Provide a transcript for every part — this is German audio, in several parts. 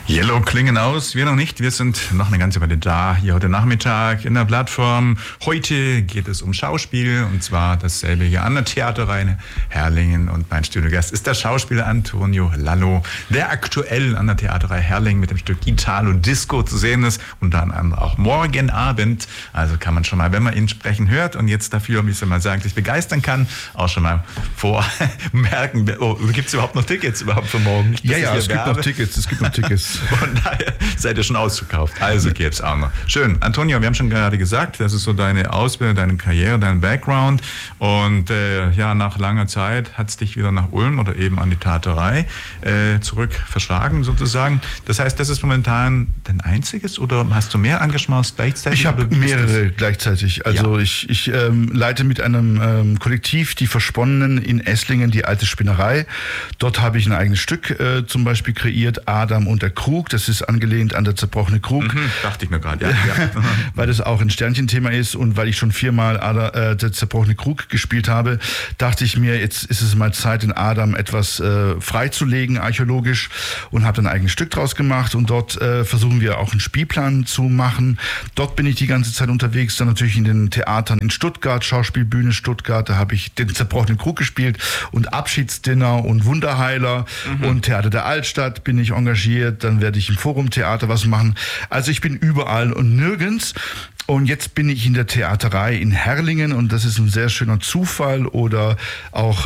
Yellow klingen aus, wir noch nicht. Wir sind noch eine ganze Weile da, hier heute Nachmittag in der Plattform. Heute geht es um Schauspiel und zwar dasselbe hier an der Theaterreihe Herrlingen. Und mein Studiogast ist der Schauspieler Antonio Lallo, der aktuell an der Theaterreihe Herrlingen mit dem Stück Italo Disco zu sehen ist. Unter anderem auch morgen Abend. Also kann man schon mal, wenn man ihn sprechen hört und jetzt dafür, wie soll man sagen, sich begeistern kann, auch schon mal vormerken. Oh, gibt es überhaupt noch Tickets überhaupt für morgen? Ja, es gibt noch Tickets. Von daher seid ihr schon ausverkauft. Also geht's auch noch. Schön. Antonio, wir haben schon gerade gesagt, das ist so deine Ausbildung, deine Karriere, dein Background. Und nach langer Zeit hat es dich wieder nach Ulm oder eben an die Theaterei zurück verschlagen sozusagen. Das heißt, das ist momentan dein einziges oder hast du mehr Engagements gleichzeitig? Ich habe mehrere gleichzeitig. Also ich leite mit einem Kollektiv die Versponnenen in Esslingen die alte Spinnerei. Dort habe ich ein eigenes Stück zum Beispiel kreiert, Adam und der Krug. Das ist angelehnt an der zerbrochene Krug. Dachte ich mir gerade, ja. Weil das auch ein Sternchenthema ist und weil ich schon 4-mal der zerbrochene Krug gespielt habe, dachte ich mir, jetzt ist es mal Zeit, den Adam etwas freizulegen, archäologisch, und habe dann ein eigenes Stück draus gemacht und dort versuchen wir auch einen Spielplan zu machen. Dort bin ich die ganze Zeit unterwegs, dann natürlich in den Theatern in Stuttgart, Schauspielbühne Stuttgart, da habe ich den zerbrochenen Krug gespielt und Abschiedsdinner und Wunderheiler und Theater der Altstadt bin ich engagiert, dann werde ich im Forumtheater was machen. Also ich bin überall und nirgends. Und jetzt bin ich in der Theaterei in Herrlingen und das ist ein sehr schöner Zufall oder auch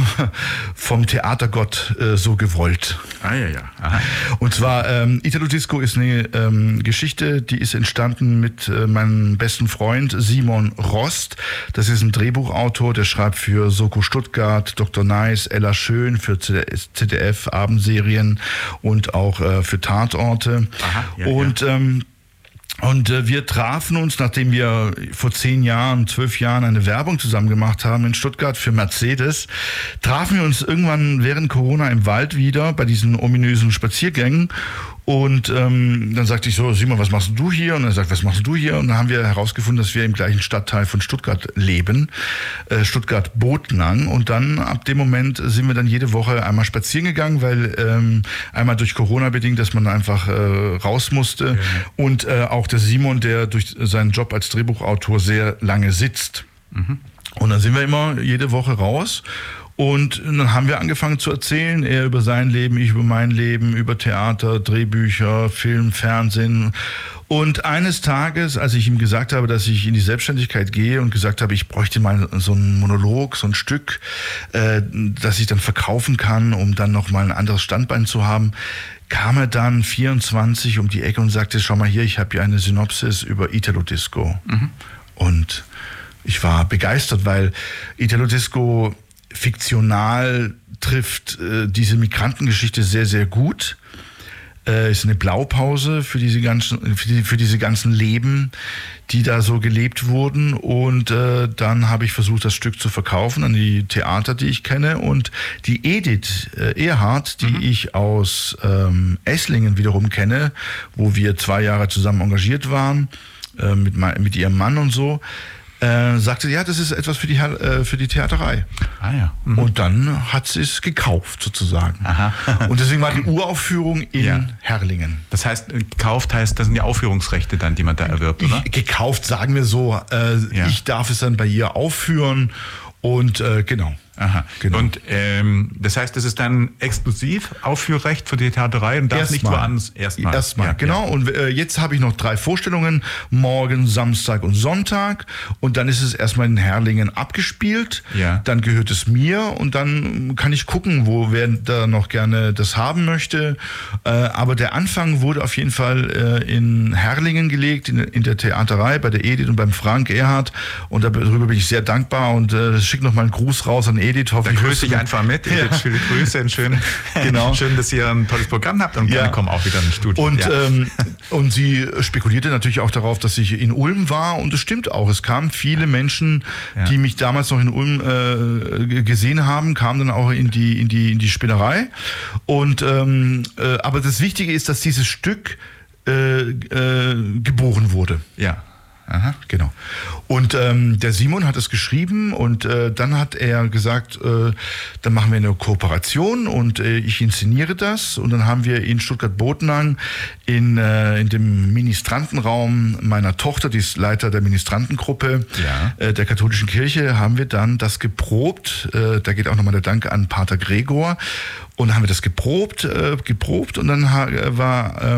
vom Theatergott so gewollt. Ja. Aha. Und zwar Italo Disco ist eine Geschichte, die ist entstanden mit meinem besten Freund Simon Rost. Das ist ein Drehbuchautor, der schreibt für Soko Stuttgart, Dr. Nice, Ella Schön, für ZDF Abendserien und auch für Tatorte. Aha, ja, Und wir trafen uns, nachdem wir vor 12 Jahren eine Werbung zusammen gemacht haben in Stuttgart für Mercedes, trafen wir uns irgendwann während Corona im Wald wieder bei diesen ominösen Spaziergängen. Und dann sagte ich so, Simon, was machst du hier? Und er sagt, was machst du hier? Und dann haben wir herausgefunden, dass wir im gleichen Stadtteil von Stuttgart leben, Stuttgart-Botnang. Und dann ab dem Moment sind wir dann jede Woche einmal spazieren gegangen, weil einmal durch Corona bedingt, dass man einfach raus musste. Ja. Und auch der Simon, der durch seinen Job als Drehbuchautor sehr lange sitzt. Und dann sind wir immer jede Woche raus. Und dann haben wir angefangen zu erzählen, er über sein Leben, ich über mein Leben, über Theater, Drehbücher, Film, Fernsehen. Und eines Tages, als ich ihm gesagt habe, dass ich in die Selbstständigkeit gehe und gesagt habe, ich bräuchte mal so einen Monolog, so ein Stück, das ich dann verkaufen kann, um dann nochmal ein anderes Standbein zu haben, kam er dann 24 um die Ecke und sagte, schau mal hier, ich habe hier eine Synopsis über Italo Disco. Und ich war begeistert, weil Italo Disco fiktional trifft diese Migrantengeschichte sehr, sehr gut. Ist eine Blaupause für diese ganzen Leben, die da so gelebt wurden. Und dann habe ich versucht, das Stück zu verkaufen an die Theater, die ich kenne. Und die Edith Erhardt, die ich aus Esslingen wiederum kenne, wo wir 2 Jahre zusammen engagiert waren, mit ihrem Mann und so, sagte, ja, das ist etwas für die Theaterei. Ah ja. Und dann hat sie es gekauft sozusagen. Aha. Und deswegen war die Uraufführung in Herrlingen. Das heißt, gekauft heißt, das sind die Aufführungsrechte dann, die man da erwirbt, oder? Gekauft, sagen wir so. Ich darf es dann bei ihr aufführen und genau. Aha. Genau. Und das heißt, das ist dann exklusiv Aufführrecht für die Theaterei und darf nicht woanders erstmal. Ja, genau. Und jetzt habe ich noch 3 Vorstellungen, morgen, Samstag und Sonntag. Und dann ist es erstmal in Herrlingen abgespielt. Ja. Dann gehört es mir und dann kann ich gucken, wer da noch gerne das haben möchte. Aber der Anfang wurde auf jeden Fall in Herrlingen gelegt, in der Theaterei, bei der Edith und beim Frank Erhardt. Und darüber bin ich sehr dankbar und schicke noch mal einen Gruß raus an Edith. Da grüße ich einfach mit. Edith, viele Grüße und schön, schön, dass ihr ein tolles Programm habt und gerne kommen auch wieder ins Studio. Und sie spekulierte natürlich auch darauf, dass ich in Ulm war und es stimmt auch. Es kamen viele Menschen, die mich damals noch in Ulm gesehen haben, kamen dann auch in die Spinnerei. Und aber das Wichtige ist, dass dieses Stück geboren wurde. Ja. Aha, genau. Und der Simon hat es geschrieben und dann hat er gesagt, dann machen wir eine Kooperation und ich inszeniere das. Und dann haben wir in Stuttgart-Bodenang in dem Ministrantenraum meiner Tochter, die ist Leiter der Ministrantengruppe der katholischen Kirche, haben wir dann das geprobt. Da geht auch nochmal der Dank an Pater Gregor. Und dann haben wir das geprobt und dann war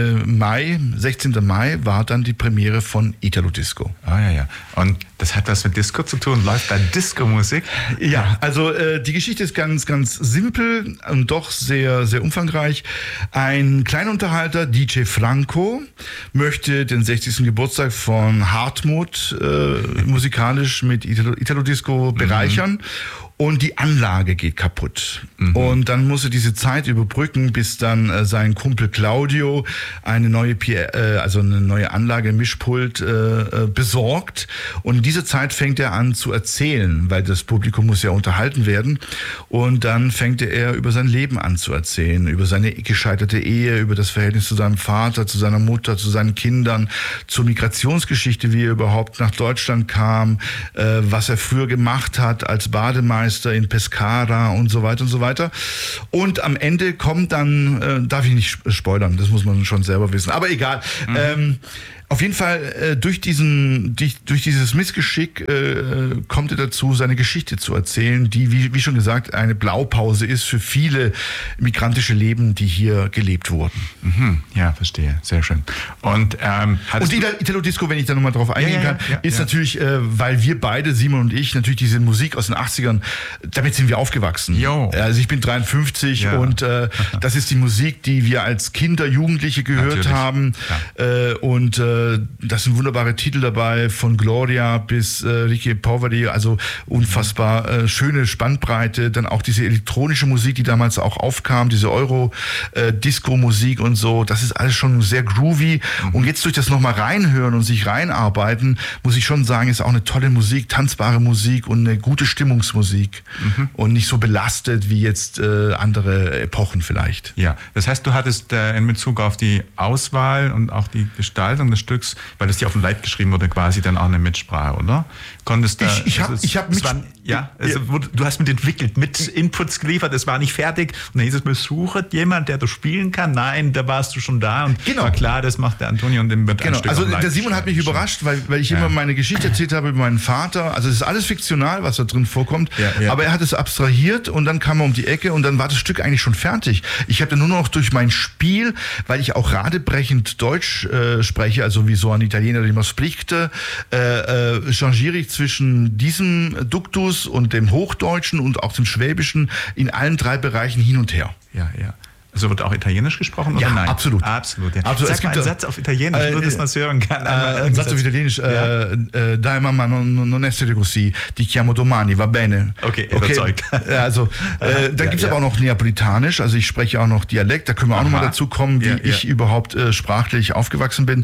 16. Mai war dann die Premiere von Italo Disco. Ah ja. Und das hat was mit Disco zu tun, läuft da Disco-Musik? Ja, also die Geschichte ist ganz, ganz simpel und doch sehr, sehr umfangreich. Ein Kleinunterhalter, DJ Franco, möchte den 60. Geburtstag von Hartmut musikalisch mit Italo Disco bereichern. Und die Anlage geht kaputt. Und dann muss er diese Zeit überbrücken, bis dann sein Kumpel Claudio eine neue Anlage, Mischpult besorgt. Und in dieser Zeit fängt er an zu erzählen, weil das Publikum muss ja unterhalten werden. Und dann fängt er über sein Leben an zu erzählen, über seine gescheiterte Ehe, über das Verhältnis zu seinem Vater, zu seiner Mutter, zu seinen Kindern, zur Migrationsgeschichte, wie er überhaupt nach Deutschland kam, was er früher gemacht hat als Bademeister in Pescara und so weiter und so weiter. Und am Ende kommt dann, darf ich nicht spoilern, das muss man schon selber wissen, aber egal. Auf jeden Fall, durch dieses Missgeschick kommt er dazu, seine Geschichte zu erzählen, die, wie schon gesagt, eine Blaupause ist für viele migrantische Leben, die hier gelebt wurden. Ja, verstehe. Sehr schön. Und Italo Disco, wenn ich da nochmal drauf eingehen kann, ist natürlich, weil wir beide, Simon und ich, natürlich diese Musik aus den 80ern, damit sind wir aufgewachsen. Jo. Also ich bin 53 und das ist die Musik, die wir als Kinder, Jugendliche gehört haben. Ja. Und da sind wunderbare Titel dabei, von Gloria bis Ricky Poveri, also unfassbar schöne Spannbreite. Dann auch diese elektronische Musik, die damals auch aufkam, diese Euro-Disco-Musik und so. Das ist alles schon sehr groovy. Und jetzt durch das nochmal reinhören und sich reinarbeiten, muss ich schon sagen, ist auch eine tolle Musik, tanzbare Musik und eine gute Stimmungsmusik. Und nicht so belastet wie jetzt andere Epochen vielleicht. Ja, das heißt, du hattest in Bezug auf die Auswahl und auch die Gestaltung des Stücks, weil das dir auf dem Leib geschrieben wurde, quasi dann auch eine Mitsprache, oder? Konntest du du hast mitentwickelt, mit Inputs geliefert, es war nicht fertig und dann hieß es, besucht jemand, der das spielen kann? Nein, da warst du schon da und war klar, das macht der Antonio und dem wird ein Stück. Also der Simon hat mich überrascht, weil ich immer meine Geschichte erzählt habe über meinen Vater. Also es ist alles fiktional, was da drin vorkommt, aber er hat es abstrahiert und dann kam er um die Ecke und dann war das Stück eigentlich schon fertig. Ich habe dann nur noch durch mein Spiel, weil ich auch radebrechend Deutsch spreche, also wie so ein Italiener, der immer spricht, changiere ich zwischen diesem Duktus und dem Hochdeutschen und auch dem Schwäbischen in allen 3 Bereichen hin und her. Ja. Also wird auch Italienisch gesprochen oder nein? Absolut. Absolut. Ja. Absolut. Sag mal einen Satz auf Italienisch, nur dass man es hören kann. Ein Satz auf Italienisch. Dai mamma, non essere così, ti chiamo domani, va bene. Okay, überzeugt. Also, dann gibt es aber auch noch Neapolitanisch, also ich spreche auch noch Dialekt, da können wir auch noch mal dazu kommen, wie ich überhaupt sprachlich aufgewachsen bin.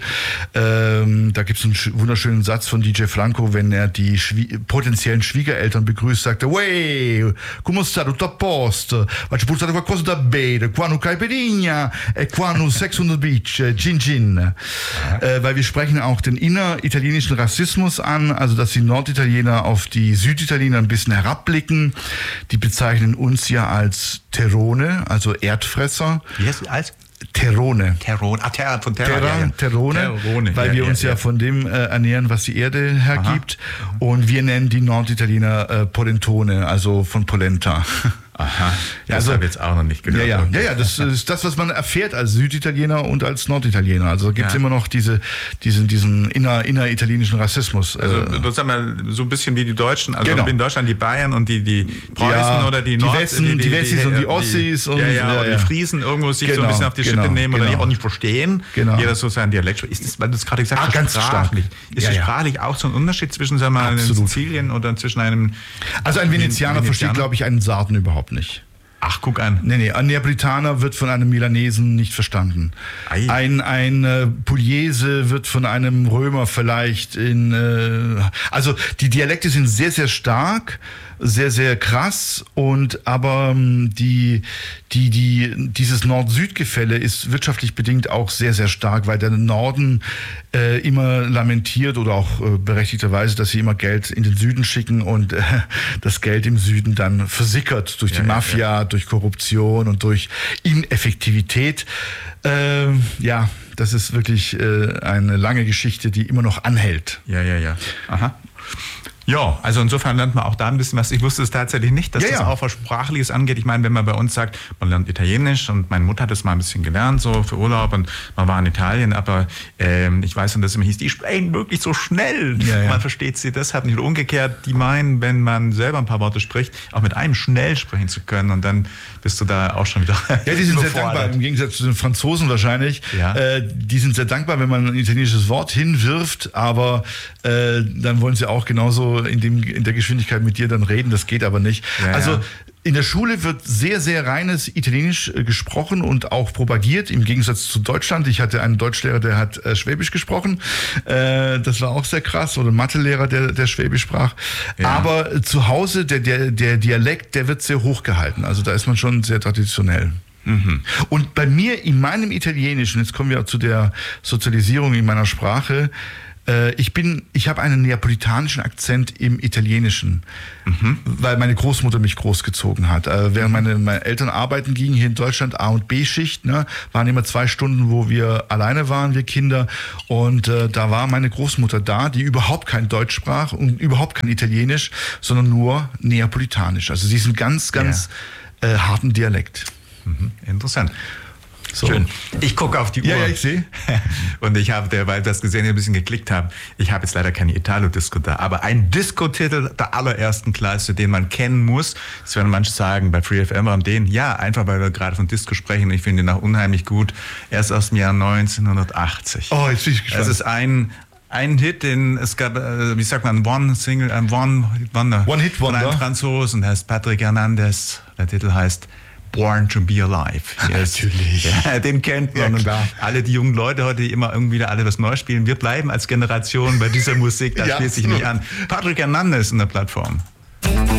Da gibt es einen wunderschönen Satz von DJ Franco, wenn er die potenziellen Schwiegereltern begrüßt, sagt er, «Wey, come sta, tutto a posto? Faccio portare qualcosa da bere, qua no caipirinha, qua no sex on the beach, gin gin». Weil wir sprechen auch den inneritalienischen Rassismus an, also dass die Norditaliener auf die Süditaliener ein bisschen herabblicken. Die bezeichnen uns ja als Terrone, also Erdfresser. Wie heißt als? Terrone. Von Terra. Terrone, weil wir uns ja von dem ernähren, was die Erde hergibt. Und wir nennen die Norditaliener Polentone, also von Polenta. Aha, das habe ich jetzt auch noch nicht gehört. Ja, das ist das, was man erfährt als Süditaliener und als Norditaliener. Also gibt es immer noch diesen inneritalienischen Rassismus. Also sagen wir so ein bisschen wie die Deutschen, also in Deutschland die Bayern und die Preußen oder die Wessis und die Ossis und die Friesen irgendwo sich so ein bisschen auf die Schippe nehmen oder die auch nicht verstehen. Jeder so seinen Dialekt. Ist das, weil du es gerade gesagt hast, ganz sprachlich. Ist sprachlich auch so ein Unterschied zwischen, sagen wir mal, Sizilien oder zwischen einem... Also ein Venezianer versteht, glaube ich, einen Sarden überhaupt nicht. Ach, guck an. Nee, ein Neapolitaner wird von einem Milanesen nicht verstanden. Ein Pugliese wird von einem Römer vielleicht also die Dialekte sind sehr, sehr stark, sehr, sehr krass. Aber dieses Nord-Süd-Gefälle ist wirtschaftlich bedingt auch sehr, sehr stark, weil der Norden immer lamentiert oder auch berechtigterweise, dass sie immer Geld in den Süden schicken und das Geld im Süden dann versickert durch die Mafia, durch Korruption und durch Ineffektivität. Das ist wirklich eine lange Geschichte, die immer noch anhält. Ja. Aha. Ja, also insofern lernt man auch da ein bisschen was. Ich wusste es tatsächlich nicht, dass das auch was Sprachliches angeht. Ich meine, wenn man bei uns sagt, man lernt Italienisch und meine Mutter hat das mal ein bisschen gelernt, so für Urlaub und man war in Italien, aber ich weiß, und das immer hieß, die sprechen wirklich so schnell. Man versteht sie deshalb nicht. Und umgekehrt, die meinen, wenn man selber ein paar Worte spricht, auch mit einem schnell sprechen zu können und dann bist du da auch schon wieder die sind sehr dankbar, im Gegensatz zu den Franzosen wahrscheinlich. Ja. Die sind sehr dankbar, wenn man ein italienisches Wort hinwirft, aber dann wollen sie auch genauso in der Geschwindigkeit mit dir dann reden, das geht aber nicht. Also in der Schule wird sehr, sehr reines Italienisch gesprochen und auch propagiert, im Gegensatz zu Deutschland. Ich hatte einen Deutschlehrer, der hat Schwäbisch gesprochen. Das war auch sehr krass. Oder ein Mathelehrer, der Schwäbisch sprach. Ja. Aber zu Hause, der Dialekt, der wird sehr hoch gehalten. Also da ist man schon sehr traditionell. Mhm. Und bei mir, in meinem Italienischen, jetzt kommen wir zu der Sozialisierung in meiner Sprache, ich habe einen neapolitanischen Akzent im Italienischen, weil meine Großmutter mich großgezogen hat. Während meine Eltern arbeiten gingen hier in Deutschland, A- und B-Schicht, waren immer 2 Stunden, wo wir alleine waren, wir Kinder. Und da war meine Großmutter da, die überhaupt kein Deutsch sprach und überhaupt kein Italienisch, sondern nur neapolitanisch. Also diesen ganz harten Dialekt. Mhm. Interessant. So. Schön. Ich gucke auf die Uhr. Ja, ich sehe. Und ich habe, weil das gesehen, ein bisschen geklickt habe, ich habe jetzt leider keine Italo-Disco da, aber ein Disco-Titel der allerersten Klasse, den man kennen muss. Das werden manche sagen, bei Free FM haben den, einfach weil wir gerade von Disco sprechen. Ich finde ihn auch unheimlich gut. Er ist aus dem Jahr 1980. Oh, jetzt bin ich gespannt. Es ist ein Hit, den es gab, wie sagt man, One-Hit-Wonder. Von einem Franzosen, der heißt Patrick Hernandez. Der Titel heißt Born to be Alive. Natürlich. Ja, den kennt man. Ja, und alle die jungen Leute heute, die immer irgendwie wieder alle was Neues spielen, wir bleiben als Generation bei dieser Musik, das schließt sich nicht an. Patrick Hernandez in der Plattform.